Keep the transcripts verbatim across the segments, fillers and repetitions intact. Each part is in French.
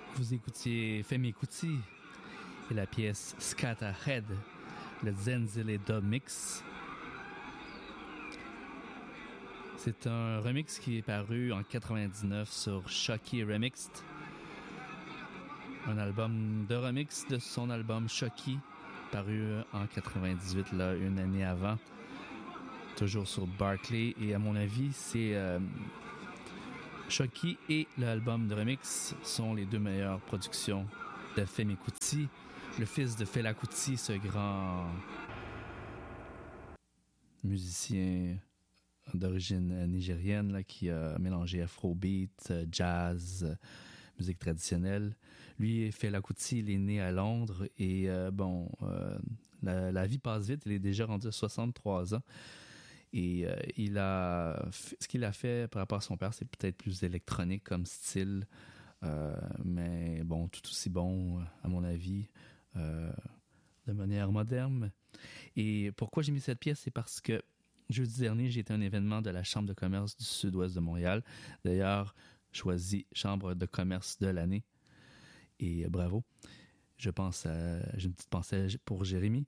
Vous écoutiez Femi Kuti et la pièce Scatterhead, le Zenzele Dub Mix. C'est un remix qui est paru en quatre-vingt-dix-neuf sur Shocky Remixed, un album de remix de son album Shocky, paru en quatre-vingt-dix-huit, là, une année avant, toujours sur Barclay. Et à mon avis, c'est euh, Shocky et l'album de remix sont les deux meilleures productions de Femi Kuti, le fils de Fela Kuti, ce grand musicien d'origine nigérienne là, qui a mélangé afrobeat, jazz, musique traditionnelle. Lui, Fela Kuti, il est né à Londres et euh, bon, euh, la, la vie passe vite. Il est déjà rendu à soixante-trois ans. Et euh, il a ce qu'il a fait par rapport à son père, c'est peut-être plus électronique comme style, euh, mais bon, tout aussi bon à mon avis, euh, de manière moderne. Et pourquoi j'ai mis cette pièce, c'est parce que jeudi dernier, j'ai été à un événement de la Chambre de commerce du Sud-Ouest de Montréal. D'ailleurs, choisi Chambre de commerce de l'année. Et euh, bravo. Je pense à, j'ai une petite pensée pour Jérémy.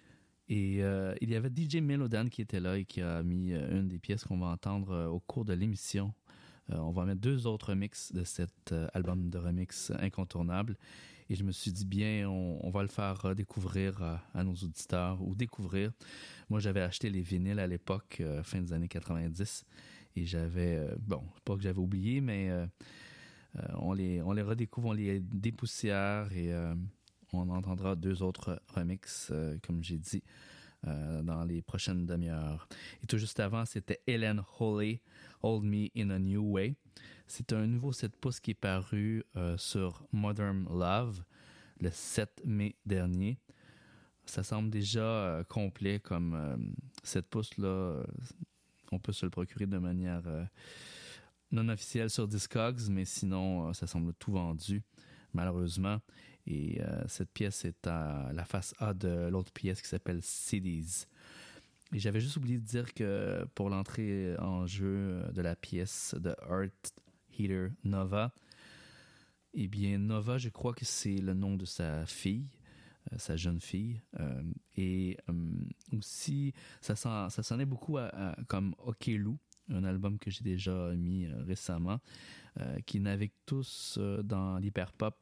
Et euh, il y avait D J Melodan qui était là et qui a mis euh, une des pièces qu'on va entendre euh, au cours de l'émission. Euh, on va mettre deux autres remixes de cet euh, album de remix incontournable. Et je me suis dit, bien, on, on va le faire euh, découvrir à, à nos auditeurs ou découvrir. Moi, j'avais acheté les vinyles à l'époque, euh, fin des années quatre-vingt-dix. Et j'avais, euh, bon, pas que j'avais oublié, mais euh, euh, on, les, on les redécouvre, on les dépoussière et... Euh, on entendra deux autres remixes, euh, comme j'ai dit, euh, dans les prochaines demi-heures. Et tout juste avant, c'était Helen Holley, Hold Me in a New Way. C'est un nouveau sept pouces qui est paru euh, sur Modern Love le sept mai dernier. Ça semble déjà euh, complet comme euh, sept pouces, là. Euh, on peut se le procurer de manière euh, non officielle sur Discogs, mais sinon, euh, ça semble tout vendu, malheureusement. Et euh, cette pièce est à la face A de l'autre pièce qui s'appelle Cities. Et j'avais juste oublié de dire que pour l'entrée en jeu de la pièce de Art Heater Nova, eh bien, Nova, je crois que c'est le nom de sa fille, euh, sa jeune fille. Euh, et euh, aussi, ça, sent, ça sonnait beaucoup à, à, comme Okelou, un album que j'ai déjà mis euh, récemment, euh, qui navigue tous euh, dans l'hyperpop.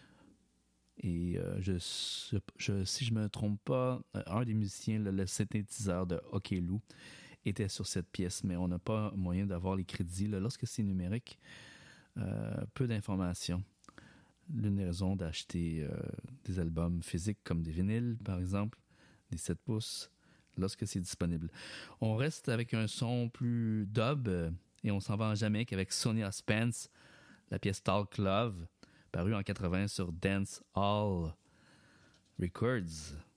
Et euh, je, je, si je me trompe pas, un des musiciens, le, le synthétiseur de Okelou, était sur cette pièce, mais on n'a pas moyen d'avoir les crédits. Là, lorsque c'est numérique, euh, peu d'informations. L'une des raisons d'acheter euh, des albums physiques comme des vinyles, par exemple, des sept pouces, lorsque c'est disponible. On reste avec un son plus dub et on s'en va en Jamaïque avec Sonia Spence, la pièce Talk Love, paru en quatre-vingts sur Dance Hall Records.